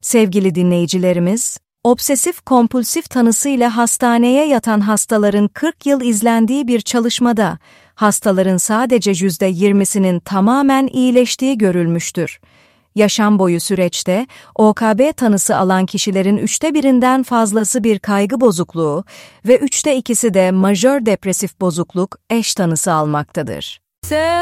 Sevgili dinleyicilerimiz, obsesif-kompulsif tanısıyla hastaneye yatan hastaların 40 yıl izlendiği bir çalışmada, hastaların sadece %20'sinin tamamen iyileştiği görülmüştür. Yaşam boyu süreçte, OKB tanısı alan kişilerin 1/3'ünden fazlası bir kaygı bozukluğu ve 2/3'ü de majör depresif bozukluk eş tanısı almaktadır.